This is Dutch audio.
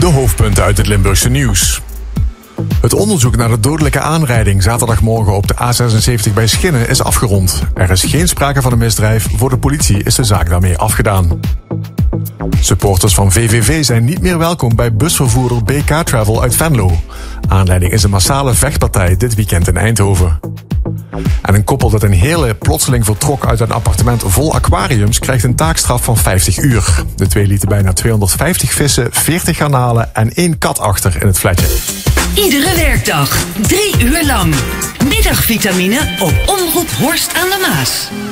hoofdpunten uit het Limburgse nieuws. Het onderzoek naar de dodelijke aanrijding zaterdagmorgen op de A76 bij Schinnen is afgerond. Er is geen sprake van een misdrijf. Voor de politie is de zaak daarmee afgedaan. Supporters van VVV zijn niet meer welkom bij busvervoerder BK Travel uit Venlo. Aanleiding is een massale vechtpartij dit weekend in Eindhoven. En een koppel dat in Heerlen plotseling vertrok uit een appartement vol aquariums krijgt een taakstraf van 50 uur. De twee lieten bijna 250 vissen, 40 garnalen en 1 kat achter in het flatje. Iedere werkdag, 3 uur lang. Middagvitamine op Omroep Horst aan de Maas.